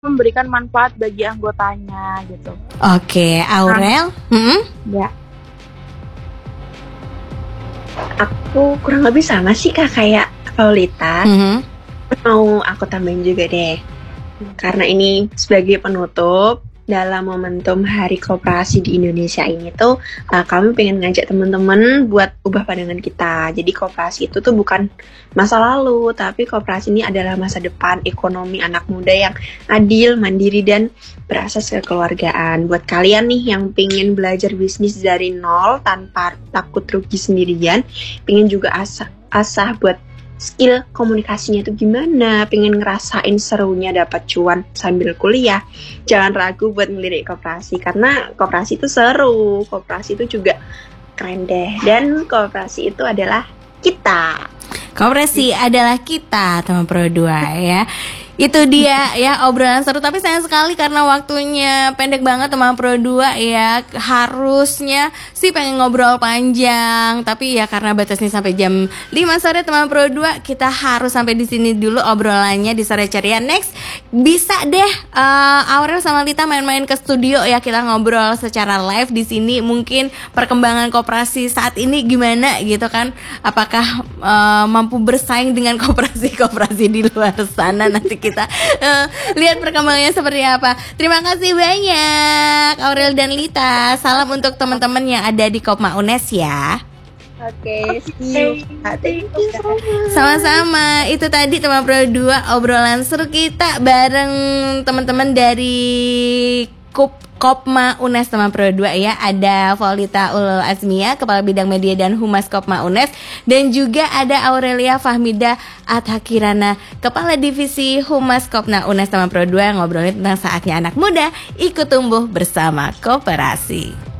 memberikan manfaat bagi anggotanya gitu. Oke, Aurel? Ya. Aku kurang lebih sama sih Kak kayak Paulita. Mau aku tambahin juga deh. Karena ini sebagai penutup dalam momentum Hari Koperasi di Indonesia ini tuh kami pengen ngajak teman-teman buat ubah pandangan kita. Jadi koperasi itu tuh bukan masa lalu, tapi koperasi ini adalah masa depan ekonomi anak muda yang adil, mandiri, dan berasas kekeluargaan. Buat kalian nih yang pengen belajar bisnis dari nol tanpa takut rugi sendirian, pengen juga asah buat skill komunikasinya itu gimana, pengen ngerasain serunya dapat cuan sambil kuliah, jangan ragu buat ngelirik koperasi, karena koperasi itu seru, koperasi itu juga keren deh, dan koperasi itu adalah kita. Koperasi adalah kita, teman Pro 2 ya. Itu dia ya obrolan seru, tapi sayang sekali karena waktunya pendek banget teman Pro 2 ya. Harusnya sih pengen ngobrol panjang, tapi ya karena batasnya sampai jam 5 sore teman Pro 2, kita harus sampai di sini dulu obrolannya di Sore Ceria. Next bisa deh Aurel sama Lita main-main ke studio ya, kita ngobrol secara live di sini. Mungkin perkembangan koperasi saat ini gimana gitu kan? Apakah mampu bersaing dengan koperasi-koperasi di luar sana? Nanti kita lihat perkembangannya seperti apa. Terima kasih banyak Aurel dan Lita. Salam untuk teman-teman yang ada di Kopma UNES ya. Oke, see you. Thank you so much. Sama-sama. Itu tadi teman Pro 2 obrolan seru kita bareng teman-teman dari Kopma UNES teman Pro 2 ya. Ada Paulita Ulul Azmia, Kepala Bidang Media dan Humas Kopma UNES, dan juga ada Aurelia Fahmida Athakirana, Kepala Divisi Humas Kopma UNES teman Pro 2, ngobrolin tentang saatnya anak muda ikut tumbuh bersama koperasi.